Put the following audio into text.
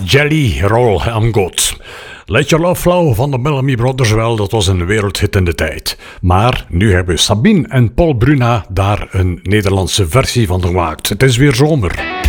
Jelly Roll I'm Good. Let Your Love Flow van de Bellamy Brothers, wel, dat was een wereldhit in de tijd. Maar nu hebben Sabine en Paul Bruna daar een Nederlandse versie van gemaakt. Het is weer zomer.